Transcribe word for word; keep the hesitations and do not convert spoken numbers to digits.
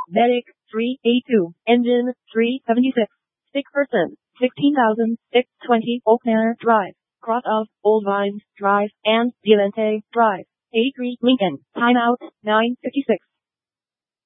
Medic, three eighty-two. Engine, three seventy-six. Sick person, sixteen thousand six hundred twenty Oak Manor Drive, cross of Old Vines Drive and Diamante Drive. eighty-three Lincoln. Timeout, nine fifty-six.